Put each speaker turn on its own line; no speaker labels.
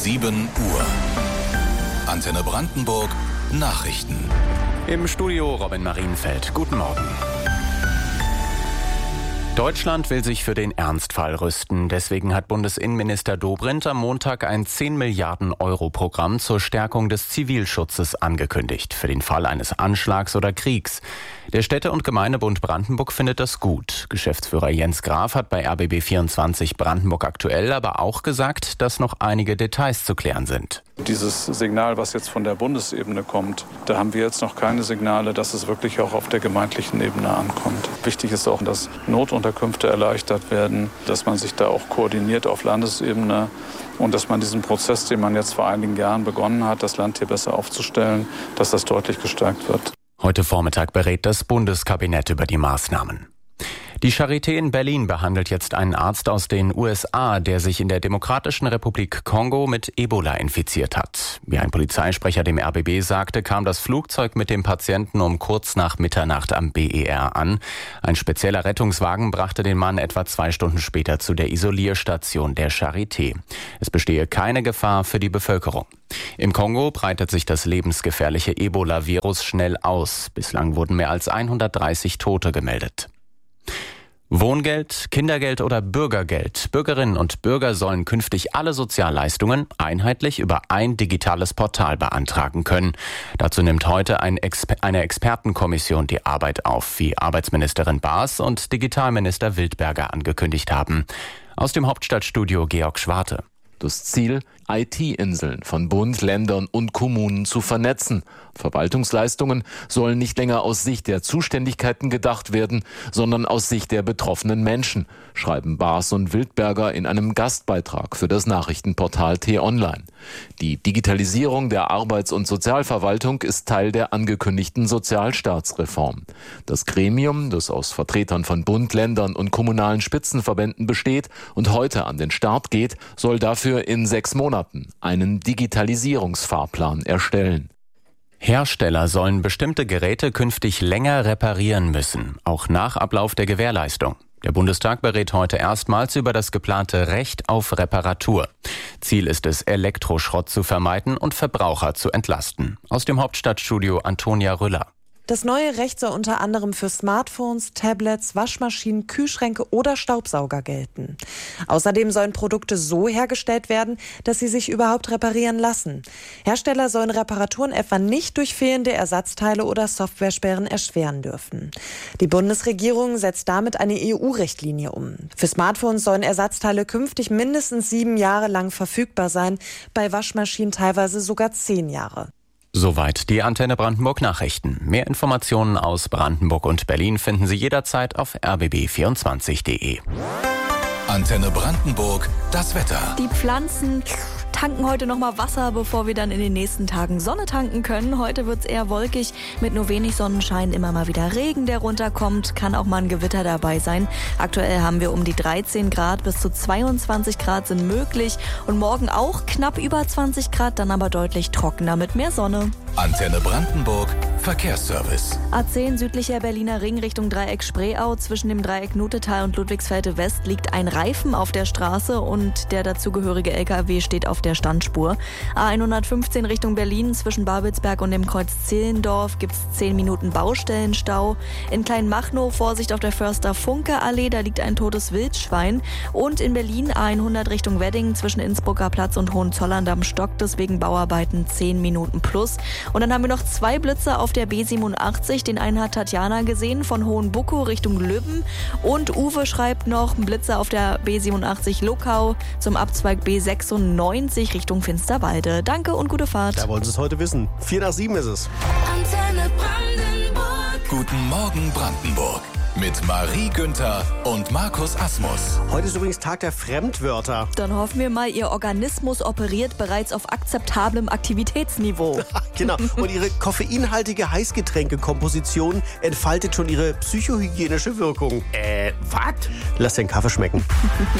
7 Uhr. Antenne Brandenburg Nachrichten.
Im Studio Robin Marienfeld. Guten Morgen. Deutschland will sich für den Ernstfall rüsten. Deswegen hat Bundesinnenminister Dobrindt am Montag ein 10 Milliarden Euro Programm zur Stärkung des Zivilschutzes angekündigt, für den Fall eines Anschlags oder Kriegs. Der Städte- und Gemeindebund Brandenburg findet das gut. Geschäftsführer Jens Graf hat bei RBB24 Brandenburg aktuell aber auch gesagt, dass noch einige Details zu klären sind.
Dieses Signal, was jetzt von der Bundesebene kommt, da haben wir jetzt noch keine Signale, dass es wirklich auch auf der gemeindlichen Ebene ankommt. Wichtig ist auch, dass Notunterkünfte erleichtert werden, dass man sich da auch koordiniert auf Landesebene und dass man diesen Prozess, den man jetzt vor einigen Jahren begonnen hat, das Land hier besser aufzustellen, dass das deutlich gestärkt wird.
Heute Vormittag berät das Bundeskabinett über die Maßnahmen. Die Charité in Berlin behandelt jetzt einen Arzt aus den USA, der sich in der Demokratischen Republik Kongo mit Ebola infiziert hat. Wie ein Polizeisprecher dem RBB sagte, kam das Flugzeug mit dem Patienten um kurz nach Mitternacht am BER an. Ein spezieller Rettungswagen brachte den Mann etwa 2 Stunden später zu der Isolierstation der Charité. Es bestehe keine Gefahr für die Bevölkerung. Im Kongo breitet sich das lebensgefährliche Ebola-Virus schnell aus. Bislang wurden mehr als 130 Tote gemeldet. Wohngeld, Kindergeld oder Bürgergeld. Bürgerinnen und Bürger sollen künftig alle Sozialleistungen einheitlich über ein digitales Portal beantragen können. Dazu nimmt heute eine Expertenkommission die Arbeit auf, wie Arbeitsministerin Baas und Digitalminister Wildberger angekündigt haben. Aus dem Hauptstadtstudio Georg Schwarte.
Das Ziel, IT-Inseln von Bund, Ländern und Kommunen zu vernetzen. Verwaltungsleistungen sollen nicht länger aus Sicht der Zuständigkeiten gedacht werden, sondern aus Sicht der betroffenen Menschen, schreiben Baas und Wildberger in einem Gastbeitrag für das Nachrichtenportal T-Online. Die Digitalisierung der Arbeits- und Sozialverwaltung ist Teil der angekündigten Sozialstaatsreform. Das Gremium, das aus Vertretern von Bund, Ländern und kommunalen Spitzenverbänden besteht und heute an den Start geht, soll dafür in 6 Monaten einen Digitalisierungsfahrplan erstellen.
Hersteller sollen bestimmte Geräte künftig länger reparieren müssen, auch nach Ablauf der Gewährleistung. Der Bundestag berät heute erstmals über das geplante Recht auf Reparatur. Ziel ist es, Elektroschrott zu vermeiden und Verbraucher zu entlasten. Aus dem Hauptstadtstudio Antonia Rüller.
Das neue Recht soll unter anderem für Smartphones, Tablets, Waschmaschinen, Kühlschränke oder Staubsauger gelten. Außerdem sollen Produkte so hergestellt werden, dass sie sich überhaupt reparieren lassen. Hersteller sollen Reparaturen etwa nicht durch fehlende Ersatzteile oder Softwaresperren erschweren dürfen. Die Bundesregierung setzt damit eine EU-Richtlinie um. Für Smartphones sollen Ersatzteile künftig mindestens 7 Jahre lang verfügbar sein, bei Waschmaschinen teilweise sogar 10 Jahre.
Soweit die Antenne Brandenburg Nachrichten. Mehr Informationen aus Brandenburg und Berlin finden Sie jederzeit auf rbb24.de.
Antenne Brandenburg, das Wetter.
Die Pflanzen tanken heute nochmal Wasser, bevor wir dann in den nächsten Tagen Sonne tanken können. Heute wird es eher wolkig, mit nur wenig Sonnenschein, immer mal wieder Regen, der runterkommt, kann auch mal ein Gewitter dabei sein. Aktuell haben wir um die 13 Grad, bis zu 22 Grad sind möglich und morgen auch knapp über 20 Grad, dann aber deutlich trockener mit mehr Sonne.
Antenne Brandenburg, Verkehrsservice.
A10 südlicher Berliner Ring Richtung Dreieck Spreeau. Zwischen dem Dreieck Nutetal und Ludwigsfelde West liegt ein Reifen auf der Straße und der dazugehörige LKW steht auf der Standspur. A115 Richtung Berlin zwischen Babelsberg und dem Kreuz Zehlendorf gibt es 10 Minuten Baustellenstau. In Kleinmachnow Vorsicht auf der Förster-Funke-Allee, da liegt ein totes Wildschwein. Und in Berlin A100 Richtung Wedding zwischen Innsbrucker Platz und Hohenzollern am Stock, deswegen Bauarbeiten 10 Minuten plus. Und dann haben wir noch 2 Blitze auf der B87. Den einen hat Tatjana gesehen von Hohenbuckow Richtung Lübben. Und Uwe schreibt noch Blitze auf der B87 Luckau zum Abzweig B96 Richtung Finsterwalde. Danke und gute Fahrt.
Da wollen Sie es heute wissen. 6:45 ist es.
Antenne Brandenburg. Guten Morgen Brandenburg. Mit Marie Günther und Markus Asmus.
Heute ist übrigens Tag der Fremdwörter.
Dann hoffen wir mal, Ihr Organismus operiert bereits auf akzeptablem Aktivitätsniveau.
Genau. Und Ihre koffeinhaltige Heißgetränkekomposition entfaltet schon ihre psychohygienische Wirkung.
Was?
Lass den Kaffee schmecken.